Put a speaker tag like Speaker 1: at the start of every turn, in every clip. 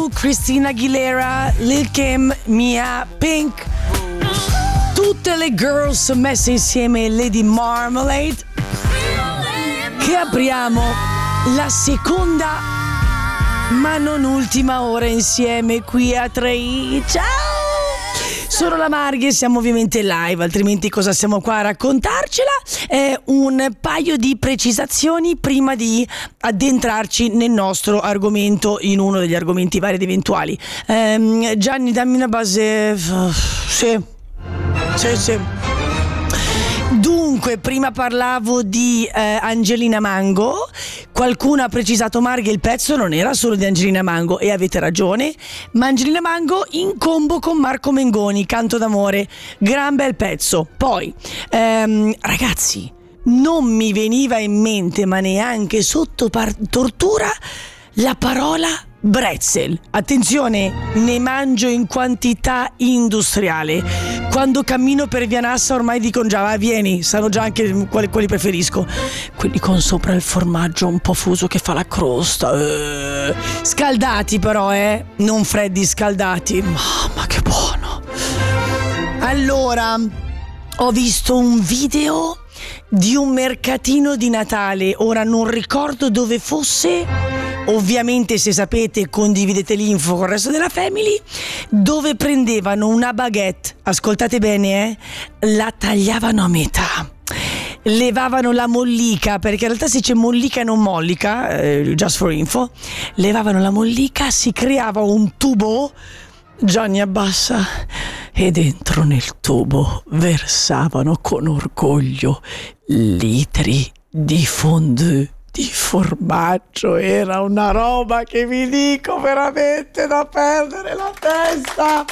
Speaker 1: Blue, Christina Aguilera, Lil Kim, Mia, Pink. Tutte le girls messe insieme, Lady Marmalade, che apriamo la seconda ma non ultima ora insieme qui a 3. Ciao! Sono la Marghe, siamo ovviamente live, altrimenti cosa siamo qua a raccontarcela? Un paio di precisazioni prima di addentrarci nel nostro argomento, in uno degli argomenti vari ed eventuali. Gianni, dammi una base. Sì. Dunque, prima parlavo di Angelina Mango. Qualcuno ha precisato, Marghe, il pezzo non era solo di Angelina Mango, e avete ragione, ma Angelina Mango in combo con Marco Mengoni, Canto d'amore, gran bel pezzo. Poi ragazzi, non mi veniva in mente, ma neanche sotto tortura, la parola Bretzel. Attenzione, ne mangio in quantità industriale. Quando cammino per Via Nassa ormai dicono già, va, vieni, sanno già anche quali preferisco. Quelli con sopra il formaggio un po' fuso che fa la crosta. Scaldati però, non freddi, scaldati. Mamma che buono. Allora, ho visto un video di un mercatino di Natale, ora non ricordo dove fosse. Ovviamente, se sapete, condividete l'info con il resto della family, dove prendevano una baguette, ascoltate bene, la tagliavano a metà, levavano la mollica, perché in realtà si dice mollica e non mollica, just for info, levavano la mollica, si creava un tubo, Gianni abbassa, e dentro nel tubo versavano con orgoglio litri di fondue di formaggio. Era una roba che vi dico veramente da perdere la testa.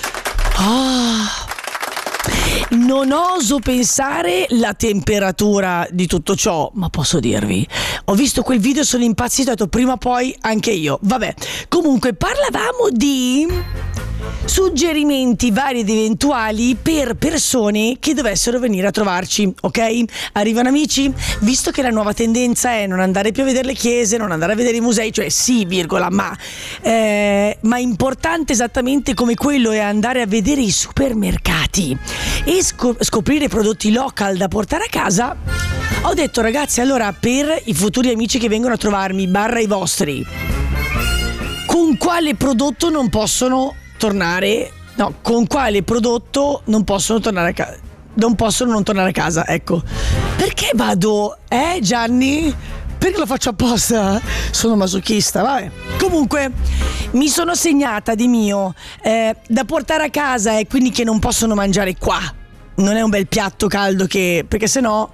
Speaker 1: Non oso pensare la temperatura di tutto ciò, ma posso dirvi, ho visto quel video e sono impazzito, ho detto prima o poi anche io. Vabbè, comunque parlavamo di suggerimenti vari ed eventuali per persone che dovessero venire a trovarci, ok? Arrivano amici, visto che la nuova tendenza è non andare più a vedere le chiese, non andare a vedere i musei, cioè sì, virgola, ma importante esattamente come quello è andare a vedere i supermercati e scoprire prodotti local da portare a casa. Ho detto, ragazzi, allora, per i futuri amici che vengono a trovarmi, barra i vostri, con quale prodotto non possono tornare? No, con quale prodotto non possono tornare a casa? Non possono non tornare a casa, ecco. Perché vado, Gianni? Perché lo faccio apposta? Sono masochista, vabbè. Comunque, mi sono segnata di mio da portare a casa, e quindi che non possono mangiare qua. Non è un bel piatto caldo perché sennò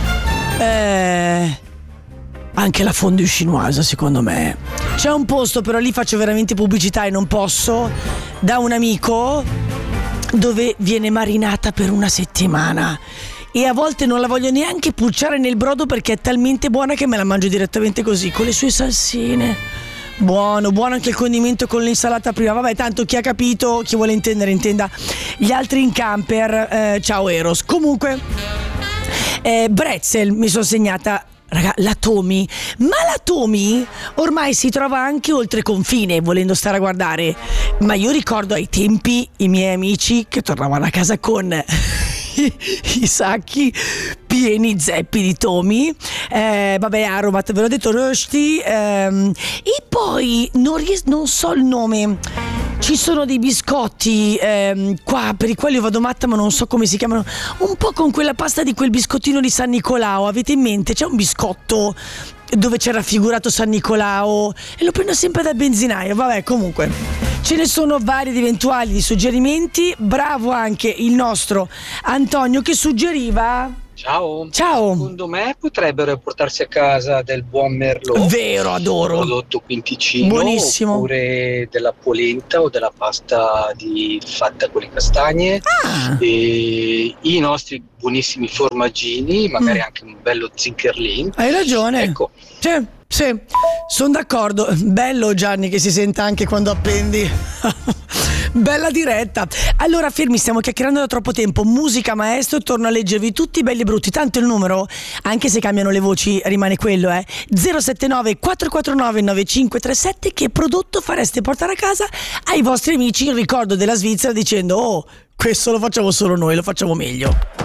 Speaker 1: anche la fondue chinoise, secondo me. C'è un posto, però lì faccio veramente pubblicità e non posso, da un amico, dove viene marinata per una settimana e a volte non la voglio neanche pucciare nel brodo perché è talmente buona che me la mangio direttamente così, con le sue salsine. Buono anche il condimento con l'insalata prima. Vabbè, tanto chi ha capito, chi vuole intendere intenda. Gli altri in camper, ciao Eros. Comunque, Bretzel mi sono segnata. Raga, la Tomi, ma la Tomi ormai si trova anche oltre confine, volendo stare a guardare. Ma io ricordo ai tempi i miei amici che tornavano a casa con i sacchi pieni zeppi di Tomi, vabbè, Aromat, ve l'ho detto, Rusty, e poi non so il nome. Ci sono dei biscotti qua per i quali io vado matta, ma non so come si chiamano, un po' con quella pasta di quel biscottino di San Nicolao. Avete in mente? C'è un biscotto dove c'è raffigurato San Nicolao e lo prendo sempre dal benzinaio. Vabbè, comunque ce ne sono vari ed eventuali di suggerimenti. Bravo anche il nostro Antonio che suggeriva.
Speaker 2: Ciao.
Speaker 3: Secondo me potrebbero portarsi a casa del buon Merlot.
Speaker 1: Vero, adoro.
Speaker 3: Prodotto qui in Ticino.
Speaker 1: Buonissimo.
Speaker 3: Oppure della polenta o della pasta fatta con le castagne. E i nostri buonissimi formaggini, magari anche un bello zincherlin.
Speaker 1: Hai ragione.
Speaker 3: Ecco.
Speaker 1: Sì, sono d'accordo. Bello Gianni che si senta anche quando appendi. Bella diretta. Allora fermi, stiamo chiacchierando da troppo tempo. Musica maestro, torno a leggervi tutti belli e brutti. Tanto il numero, anche se cambiano le voci, rimane quello, 079 449 9537. Che prodotto fareste portare a casa ai vostri amici in ricordo della Svizzera dicendo: oh, questo lo facciamo solo noi, lo facciamo meglio.